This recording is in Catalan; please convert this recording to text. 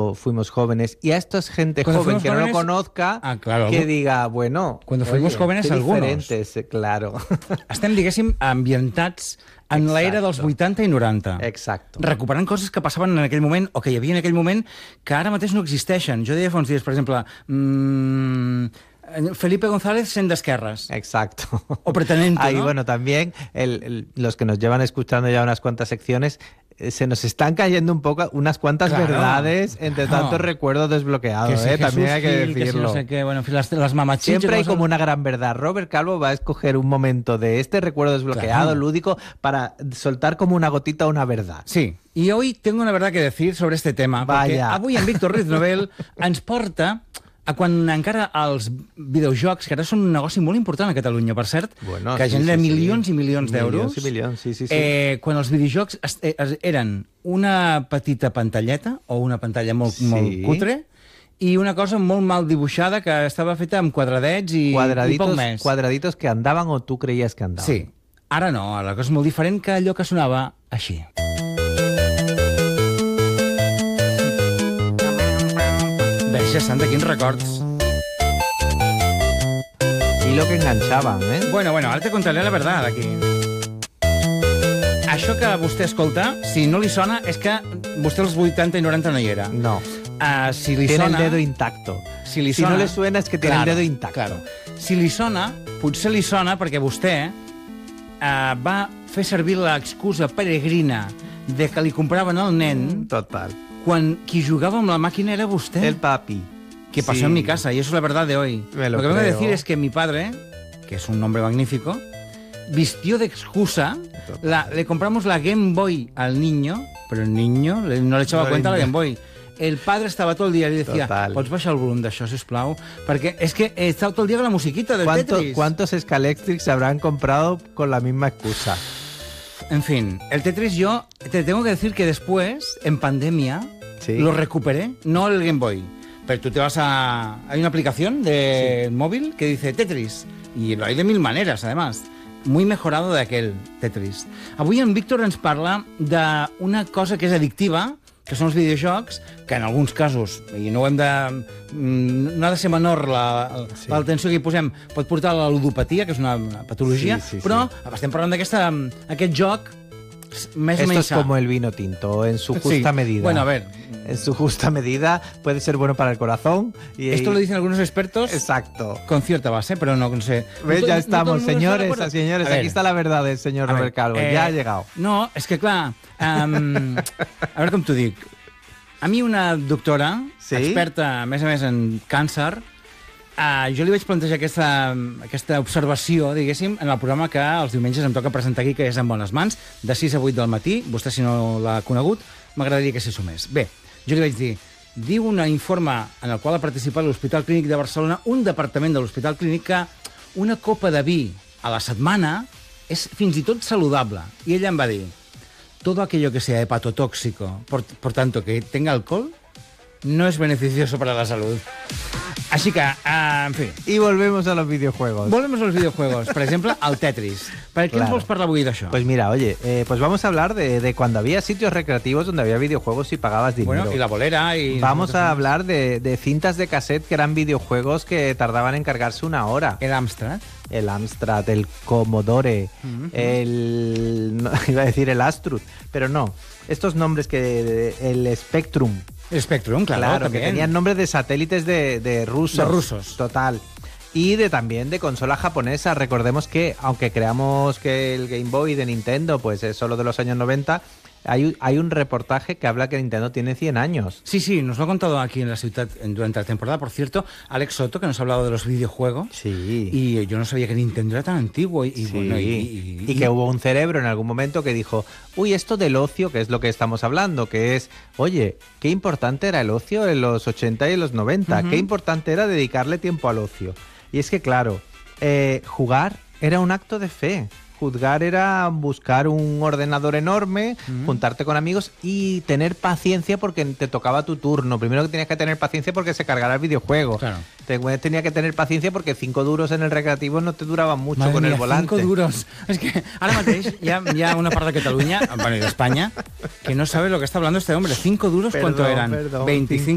cuando fuimos jóvenes, y a esta es gente Cuando joven fuimos que no lo jóvenes- conozca, Ah, claro. que diga, bueno... Cuando fuimos jóvenes, qué algunos. diferentes, claro. Estem, diguéssim, ambientats en l'era dels 80 i 90. Exacto. Recuperant coses que passaven en aquell moment, o que hi havia en aquell moment, que ara mateix no existeixen. Jo deia fa uns dies, per exemple, Felipe González sent d'esquerres. Exacto. O pretenent, Ahí, ¿no? bueno, también los que nos llevan escuchando ya unas cuantas secciones, se nos están cayendo un poco unas cuantas Claro, verdades entre claro. tantos recuerdos desbloqueados, Que si Jesús también hay que Gil, que si decirlo. no sé qué, bueno, en fin, las mamachillas... Siempre hay como una gran verdad. Robert Calvo va a escoger un momento de este recuerdo desbloqueado, Claro. lúdico, para soltar como una gotita una verdad. Sí, y hoy tengo una verdad que decir sobre este tema, perquè Vaya. avui en Víctor Ruiz Novel ens porta a quan encara els videojocs, que ara són un negoci molt important a Catalunya, per cert, Bueno, que sí, genera sí, sí. milions i milions d'euros. Milions i milions, sí, sí, sí. Quan els videojocs eren una petita pantalleta, o una pantalla molt, Sí. molt cutre, i una cosa molt mal dibuixada que estava feta amb quadradets i poc més. Cuadraditos que andaban o tú creías que andaban. Sí. Ara no, ara la cosa és molt diferent que allò que sonava així. Veja, Santa, quins records. Y lo que enganchaban, ¿eh? Bueno, ara te contaré la verdad aquí. Això que vostè escolta, si no li sona, és que vostè als 80 i 90 no hi era. No. Si li Tiene sona... el dedo intacto. Si li Si sona... no le suena es que tiene el dedo intacto. Claro. Si li sona, potser li sona perquè vostè va fer servir l'excusa peregrina de que li compraven el nen Total. quan qui jugava amb la màquina era vostè. El papi. Que pasó Sí. en mi casa, y eso es la verdad de hoy. Me lo que vengo a creo. decir es que mi padre, que es un hombre magnífico, vistió de excusa, le compramos la Game Boy al niño, pero el niño no le echaba No cuenta a la le- Game Boy. El padre estaba todo el día y le decía, Total. pots baixar el volum d'això, sisplau? Perquè és que estava todo el día con la musiquita del Tetris. ¿Cuántos Scalextrics se habrán comprado con la misma excusa? En fin, el Tetris yo te tengo que decir que después, en pandemia, Sí. lo recuperé, no el Game Boy. Pero tú te vas a... Hay una aplicación de móvil que dice Tetris. Y lo hay de mil maneras, además. Muy mejorado de aquel Tetris. Avui en Víctor ens parla d'una cosa que és addictiva, que són els videojocs, que en alguns casos, i no ho hem de... No ha de ser menor l'atenció que hi posem, pot portar a la ludopatia, que és una patologia, Sí, sí, però estem parlant d'aquest joc més o Esto menys es como el vino tinto, en su Sí. justa medida. Bueno, a ver, En su justa medida puede ser bueno para el corazón. Y, esto lo dicen algunos expertos Exacto. con cierta base, pero no sé. ¿Ves? No Ya todo el estamos, mundo está de señores, acuerdo. señores. A ver, Aquí está la verdad del señor a Robert ver, Calvo. Ya ha llegado. No, és que clar, a veure com t'ho dic. A mi una doctora, Sí? experta, a més en càncer, jo li vaig plantejar aquesta observació, diguéssim, en el programa que els diumenges em toca presentar aquí, que és En bones mans, de 6 a 8 del matí. Vostè, si no l'ha conegut, m'agradaria que s'hi sumés. Bé, jo li vaig dir, diu un informe en el qual ha participat l'Hospital Clínic de Barcelona, un departament de l'Hospital Clínic, que una copa de vi a la setmana és fins i tot saludable. I ella em va dir, todo aquello que sea hepatotóxico, por tanto, que tenga alcohol, no es beneficioso para la salud. Així que, en fi, Y volvemos a los videojuegos. volvemos als videojuegos. Per exemple, al Tetris. Per què ens Claro. vols parlar avui d'això? Pues mira, oye, pues vamos a hablar de cuando había sitios recreativos donde había videojuegos y pagabas dinero. Bueno, y la bolera y... Vamos a hablar de cintas de cassette que eran videojuegos que tardaban en cargarse una hora. El Amstrad. El Amstrad, el Commodore, no, iba a decir el Astrud, pero no. Estos nombres el Spectrum, El Spectrum, claro, que también. tenían nombres de satélites de rusos. De rusos. Total. Y también de consola japonesa. Recordemos que, aunque creamos que el Game Boy de Nintendo pues es solo de los años 90, hay un reportaje que habla que Nintendo tiene 100 años. Sí, sí, nos lo ha contado aquí en la ciudad durante la temporada. Por cierto, Alex Soto, que nos ha hablado de los videojuegos. Sí. Y yo no sabía que Nintendo era tan antiguo. Y, Sí. bueno, y que hubo un cerebro en algún momento que dijo, uy, esto del ocio, que es lo que estamos hablando, que es, oye, qué importante era el ocio en los 80 y en los 90, qué importante era dedicarle tiempo al ocio. Y es que, claro, jugar era un acto de fe. Juzgar era buscar un ordenador enorme, juntarte con amigos y tener paciencia porque te tocaba tu turno. Primero que tenías que tener paciencia porque se cargara el videojuego. Claro. Tenía que tener paciencia porque 5 duros en el recreativo no te duraban mucho Madre con mía, el volante. 5 duros. És que ara mateix hi ha una part de Catalunya, bueno, i d'Espanya, que no sabe lo que está hablando este hombre. 5 duros, Perdón, ¿cuánto eran? perdón, 25